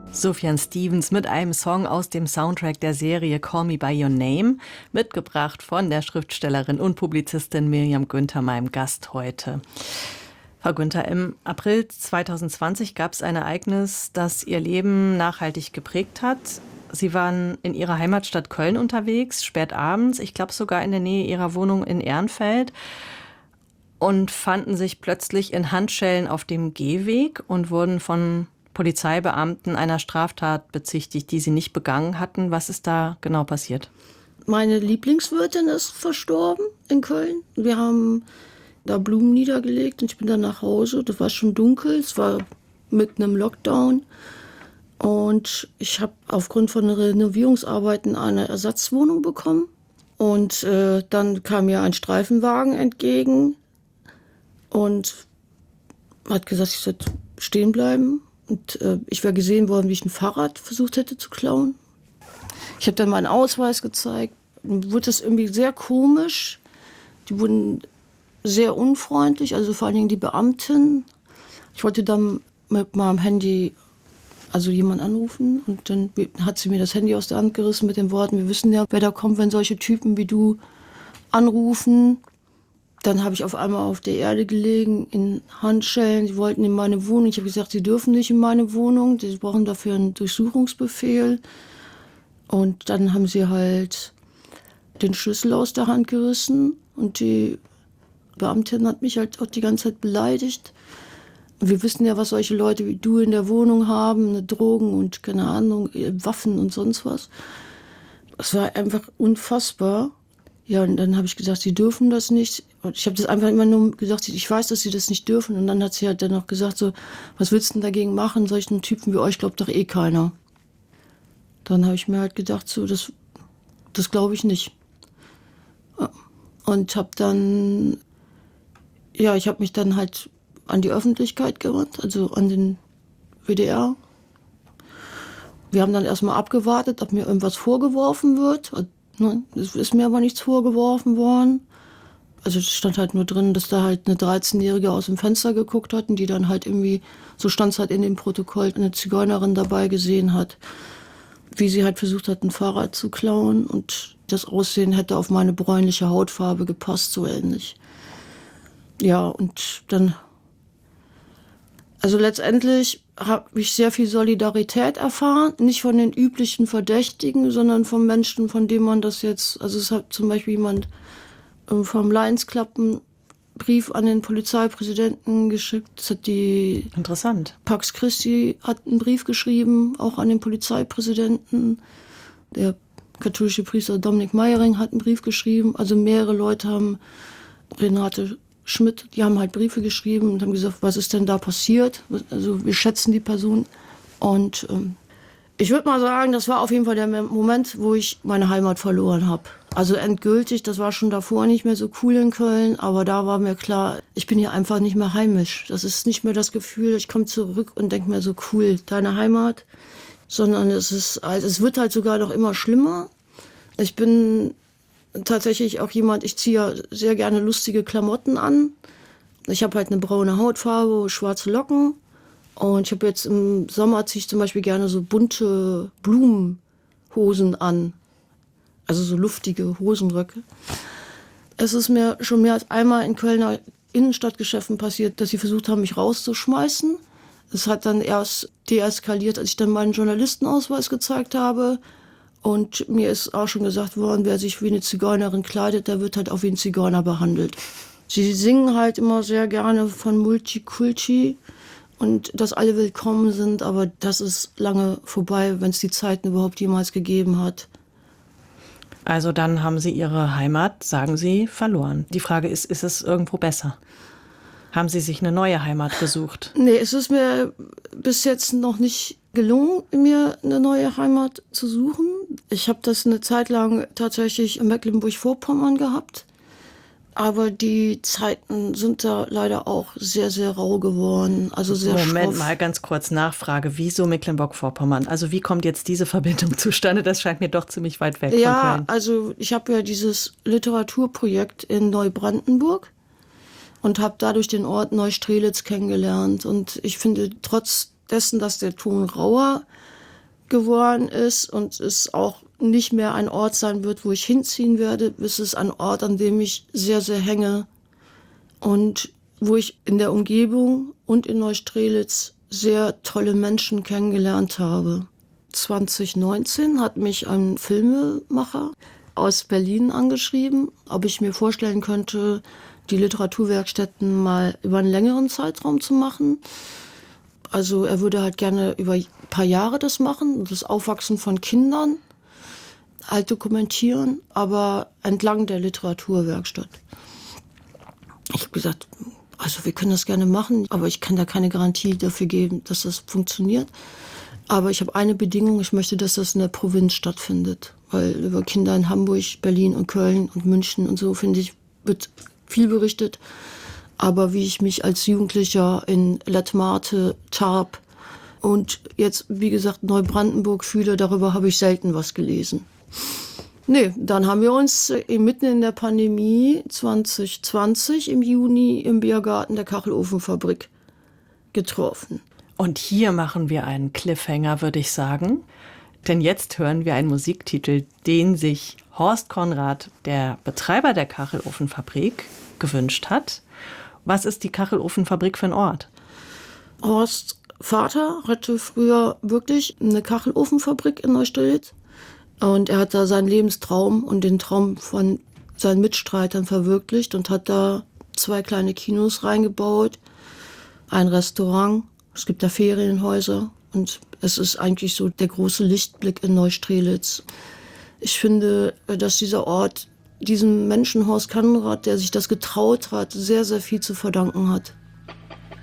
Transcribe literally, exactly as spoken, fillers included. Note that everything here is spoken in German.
Sufjan Stevens mit einem Song aus dem Soundtrack der Serie Call Me By Your Name, mitgebracht von der Schriftstellerin und Publizistin Mirjam Günther, meinem Gast heute. Frau Günther, im April zwanzig zwanzig gab es ein Ereignis, das Ihr Leben nachhaltig geprägt hat. Sie waren in Ihrer Heimatstadt Köln unterwegs, spät abends, ich glaube sogar in der Nähe Ihrer Wohnung in Ehrenfeld, und fanden sich plötzlich in Handschellen auf dem Gehweg und wurden von Polizeibeamten einer Straftat bezichtigt, die sie nicht begangen hatten. Was ist da genau passiert? Meine Lieblingswirtin ist verstorben in Köln. Wir haben da Blumen niedergelegt und ich bin dann nach Hause. Das war schon dunkel, es war mitten im Lockdown. Und ich habe aufgrund von Renovierungsarbeiten eine Ersatzwohnung bekommen. Und äh, dann kam mir ein Streifenwagen entgegen und hat gesagt, ich soll stehen bleiben. Und äh, ich wäre gesehen worden, wie ich ein Fahrrad versucht hätte zu klauen. Ich habe dann meinen Ausweis gezeigt. Dann wurde es irgendwie sehr komisch. Die wurden sehr unfreundlich, also vor allen Dingen die Beamtin. Ich wollte dann mit meinem Handy also jemanden anrufen und dann hat sie mir das Handy aus der Hand gerissen mit den Worten, wir wissen ja, wer da kommt, wenn solche Typen wie du anrufen. Dann habe ich auf einmal auf der Erde gelegen, in Handschellen. Sie wollten in meine Wohnung. Ich habe gesagt, sie dürfen nicht in meine Wohnung. Sie brauchen dafür einen Durchsuchungsbefehl. Und dann haben sie halt den Schlüssel aus der Hand gerissen. Und die Beamtin hat mich halt auch die ganze Zeit beleidigt. Wir wissen ja, was solche Leute wie du in der Wohnung haben. Eine Drogen und, keine Ahnung, Waffen und sonst was. Es war einfach unfassbar. Ja, und dann habe ich gesagt, sie dürfen das nicht. Und ich habe das einfach immer nur gesagt, ich weiß, dass sie das nicht dürfen. Und dann hat sie halt dann noch gesagt, so, was willst du denn dagegen machen? Solchen Typen wie euch glaubt doch eh keiner. Dann habe ich mir halt gedacht, so, das, das glaube ich nicht. Und habe dann, ja, ich habe mich dann halt an die Öffentlichkeit gewandt, also an den W D R. Wir haben dann erstmal abgewartet, ob mir irgendwas vorgeworfen wird. Es ist mir aber nichts vorgeworfen worden. Also es stand halt nur drin, dass da halt eine dreizehnjährige aus dem Fenster geguckt hat und die dann halt irgendwie, so stand es halt in dem Protokoll, eine Zigeunerin dabei gesehen hat, wie sie halt versucht hat, ein Fahrrad zu klauen und das Aussehen hätte auf meine bräunliche Hautfarbe gepasst, so ähnlich. Ja, und dann, also letztendlich habe ich sehr viel Solidarität erfahren, nicht von den üblichen Verdächtigen, sondern von Menschen, von denen man das jetzt, also es hat zum Beispiel jemand vom Lions Club einen Brief an den Polizeipräsidenten geschickt. Das hat die Interessant. Pax Christi hat einen Brief geschrieben, auch an den Polizeipräsidenten. Der katholische Priester Dominik Meyering hat einen Brief geschrieben. Also mehrere Leute haben, Renate Schmidt, die haben halt Briefe geschrieben und haben gesagt, was ist denn da passiert? Also wir schätzen die Person. Und ähm, ich würde mal sagen, das war auf jeden Fall der Moment, wo ich meine Heimat verloren habe. Also endgültig, das war schon davor nicht mehr so cool in Köln, aber da war mir klar, ich bin hier einfach nicht mehr heimisch. Das ist nicht mehr das Gefühl, ich komme zurück und denke mir so, cool, deine Heimat. Sondern es ist, also es wird halt sogar noch immer schlimmer. Ich bin tatsächlich auch jemand, ich ziehe ja sehr gerne lustige Klamotten an. Ich habe halt eine braune Hautfarbe, schwarze Locken. Und ich habe jetzt im Sommer ziehe ich zum Beispiel gerne so bunte Blumenhosen an. Also so luftige Hosenröcke. Es ist mir schon mehr als einmal in Kölner Innenstadtgeschäften passiert, dass sie versucht haben, mich rauszuschmeißen. Es hat dann erst deeskaliert, als ich dann meinen Journalistenausweis gezeigt habe. Und mir ist auch schon gesagt worden, wer sich wie eine Zigeunerin kleidet, der wird halt auch wie ein Zigeuner behandelt. Sie singen halt immer sehr gerne von Multikulti und dass alle willkommen sind, aber das ist lange vorbei, wenn es die Zeiten überhaupt jemals gegeben hat. Also dann haben Sie Ihre Heimat, sagen Sie, verloren. Die Frage ist, ist es irgendwo besser? Haben Sie sich eine neue Heimat gesucht? Nee, es ist mir bis jetzt noch nicht gelungen, mir eine neue Heimat zu suchen. Ich habe das eine Zeit lang tatsächlich in Mecklenburg-Vorpommern gehabt. Aber die Zeiten sind da leider auch sehr, sehr rau geworden. Also sehr Moment schroff. mal, ganz kurz Nachfrage. Wieso Mecklenburg-Vorpommern? Also wie kommt jetzt diese Verbindung zustande? Das scheint mir doch ziemlich weit weg ja, von Köln. Also ich habe ja dieses Literaturprojekt in Neubrandenburg und habe dadurch den Ort Neustrelitz kennengelernt. Und ich finde, trotz dessen, dass der Ton rauer geworden ist und es auch nicht mehr ein Ort sein wird, wo ich hinziehen werde. Es ist ein Ort, an dem ich sehr, sehr hänge und wo ich in der Umgebung und in Neustrelitz sehr tolle Menschen kennengelernt habe. zwanzig neunzehn hat mich ein Filmemacher aus Berlin angeschrieben, ob ich mir vorstellen könnte, die Literaturwerkstätten mal über einen längeren Zeitraum zu machen. Also er würde halt gerne über ein paar Jahre das machen, das Aufwachsen von Kindern halt dokumentieren, aber entlang der Literaturwerkstatt. Ich habe gesagt, also wir können das gerne machen, aber ich kann da keine Garantie dafür geben, dass das funktioniert. Aber ich habe eine Bedingung, ich möchte, dass das in der Provinz stattfindet. Weil über Kinder in Hamburg, Berlin und Köln und München und so, finde ich, wird viel berichtet. Aber wie ich mich als Jugendlicher in Lettmate, Tarp und jetzt, wie gesagt, Neubrandenburg fühle, darüber habe ich selten was gelesen. Nee, dann haben wir uns mitten in der Pandemie zwanzig zwanzig im Juni im Biergarten der Kachelofenfabrik getroffen. Und hier machen wir einen Cliffhanger, würde ich sagen. Denn jetzt hören wir einen Musiktitel, den sich Horst Konrad, der Betreiber der Kachelofenfabrik, gewünscht hat. Was ist die Kachelofenfabrik für ein Ort? Horst Vater hatte früher wirklich eine Kachelofenfabrik in Neustrelitz. Und er hat da seinen Lebenstraum und den Traum von seinen Mitstreitern verwirklicht und hat da zwei kleine Kinos reingebaut, ein Restaurant, es gibt da Ferienhäuser und es ist eigentlich so der große Lichtblick in Neustrelitz. Ich finde, dass dieser Ort diesem Menschen Horst Konrad, der sich das getraut hat, sehr, sehr viel zu verdanken hat.